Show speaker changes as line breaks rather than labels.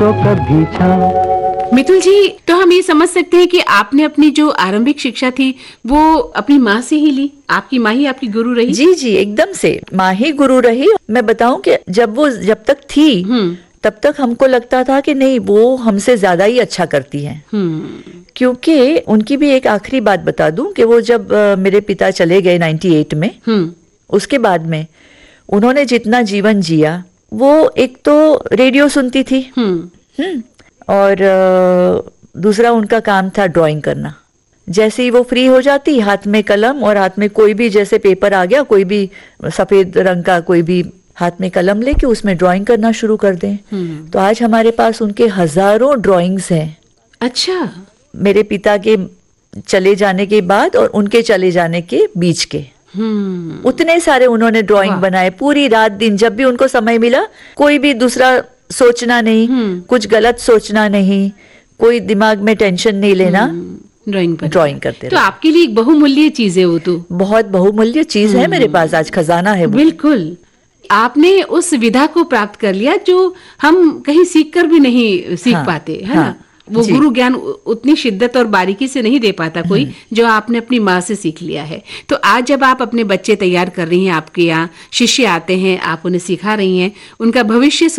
तो कभी छाँव।
मितुल जी, तो हम ये समझ सकते हैं कि आपने अपनी जो आरंभिक शिक्षा थी वो अपनी माँ से ही ली? आपकी माँ ही आपकी गुरु रही?
जी जी, एकदम से माँ ही गुरु रही। मैं बताऊं कि जब तक थी तब तक हमको लगता था कि नहीं, वो हमसे ज्यादा ही अच्छा करती हैं। क्योंकि उनकी भी एक आखिरी बात बता दूं कि वो जब मेरे पिता चले गए 98 में, उसके बाद में उन्होंने जितना जीवन जिया, वो एक तो रेडियो सुनती थी और दूसरा उनका काम था ड्राइंग करना। जैसे ही वो फ्री हो जाती, हाथ में कलम और हाथ में कोई भी, जैसे पेपर आ गया, कोई भी सफेद रंग का कोई भी, हाथ में कलम लेके उसमें ड्राइंग करना शुरू कर दें। तो आज हमारे पास उनके हजारों ड्राइंग्स हैं।
अच्छा।
मेरे पिता के चले जाने के बाद और उनके चले जाने के बीच के उतने सारे उन्होंने ड्राइंग बनाए। पूरी रात दिन जब भी उनको समय मिला, कोई भी दूसरा सोचना नहीं, कुछ गलत सोचना नहीं, कोई दिमाग में टेंशन नहीं लेना, ड्राइंग करते।
तो आपके लिए एक बहुमूल्य चीज है वो, तो
बहुत बहुमूल्य चीज है मेरे पास, आज खजाना है वो।
बिल्कुल। आपने उस विधा को प्राप्त कर लिया जो हम कहीं सीख कर भी नहीं सीख पाते, है ना? वो गुरु ज्ञान उतनी शिद्दत और बारीकी से नहीं दे पाता कोई, जो आपने अपनी माँ से सीख लिया है। तो आज जब आप अपने बच्चे तैयार कर रही हैं, आपके यहाँ शिष्य आते हैं, आप उन्हें सिखा रही हैं, उनका भविष्य